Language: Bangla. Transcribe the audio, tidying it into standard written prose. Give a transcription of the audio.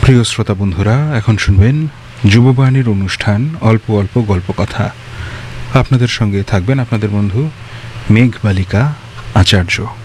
প্রিয় শ্রোতা বন্ধুরা, এখন শুনবেন যুববাণীর অনুষ্ঠান অল্প অল্প গল্প কথা। আপনাদের সঙ্গে থাকবেন আপনাদের বন্ধু মেঘবালিকা আচার্য।